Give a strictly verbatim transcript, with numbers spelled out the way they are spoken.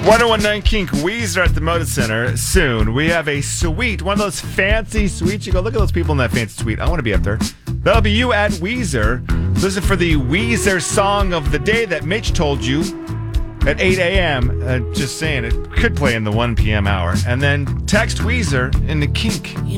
ten nineteen Kink, Weezer at the Moda Center soon. We have a suite, one of those fancy suites. You go, look at those people in that fancy suite. I want to be up there. That'll be you at Weezer. Listen for the Weezer song of the day that Mitch told you at eight a.m. Uh, just saying, it could play in the one p.m. hour. And then text Weezer in the Kink.